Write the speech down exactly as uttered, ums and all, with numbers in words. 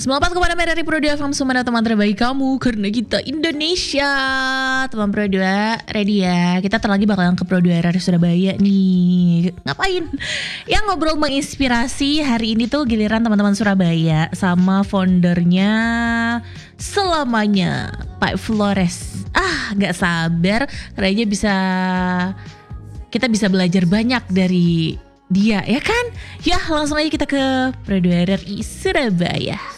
Semangat kepada dari Pro dua F M, semua teman terbaik kamu, karena kita Indonesia. Teman Pro dua, ready ya? Kita terlagi bakalan ke Pro dua R R Surabaya nih. Ngapain? Yang ngobrol menginspirasi hari ini tuh giliran teman-teman Surabaya sama foundernya selamanya, Pak Flores. Ah, gak sabar kayaknya bisa kita bisa belajar banyak dari dia, ya kan? Ya, langsung aja kita ke Pro dua R R I Surabaya.